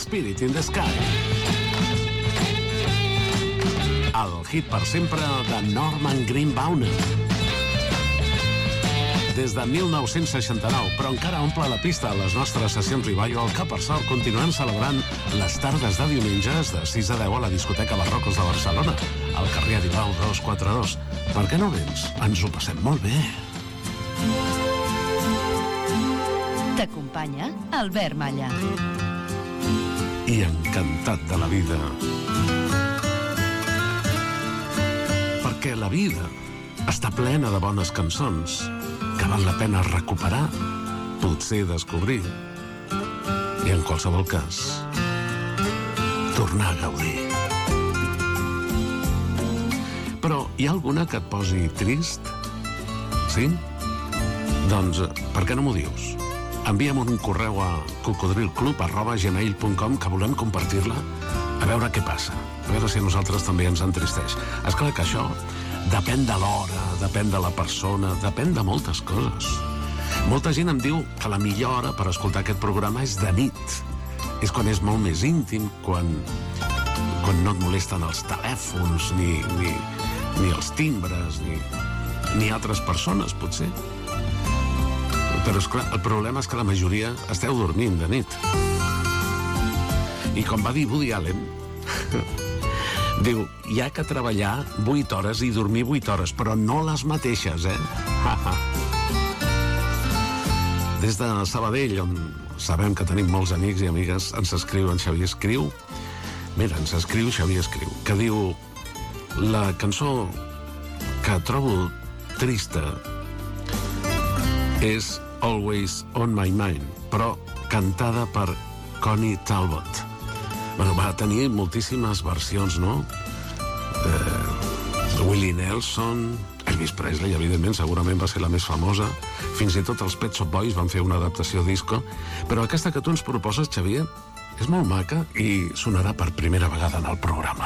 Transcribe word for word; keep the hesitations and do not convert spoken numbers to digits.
Spirit in the Sky. El hit per sempre de Norman Greenbaum. Des de mil nou-cents seixanta-nou, però encara omple la pista a les nostres sessions revival, que per sort continuem celebrant les tardes de diumenges de sis a deu a la discoteca Barrocos de Barcelona, al carrer Aribau dos cents quaranta dos. Per què no vens? Ens ho passem molt bé. T'acompanya Albert Malla. I encantat de la vida. Perquè la vida està plena de bones cançons que val la pena recuperar, potser descobrir, i en qualsevol cas, tornar a gaudir. Però hi ha alguna que et posi trist? Sí? Doncs, per què no m'ho dius? Envia'm un correu a cocodrilclub arroba gmail punt com que volem compartir-la, a veure què passa, a veure si a nosaltres també ens entristeix. És clar que això depèn de l'hora, depèn de la persona, depèn de moltes coses. Molta gent em diu que la millor hora per escoltar aquest programa és de nit. És quan és molt més íntim, quan, quan no et molesten els telèfons, ni, ni, ni els timbres, ni, ni altres persones, potser. Però, esclar, el problema és que la majoria esteu dormint de nit. I com va dir Woody Allen, diu, hi ha que treballar vuit hores i dormir vuit hores, però no les mateixes, eh? Des de Sabadell, on sabem que tenim molts amics i amigues, ens escriu en Xavier Escriu. Mira, ens escriu Xavier Escriu, que diu, la cançó que trobo trista és Always on My Mind, però cantada per Connie Talbot. Bueno, va tenir moltíssimes versions, no? Eh, Willie Nelson, Elvis Presley, evidentment, segurament va ser la més famosa. Fins i tot els Pet Shop Boys van fer una adaptació disco. Però aquesta que tu ens proposes, Xavier, és molt maca i sonarà per primera vegada en el programa.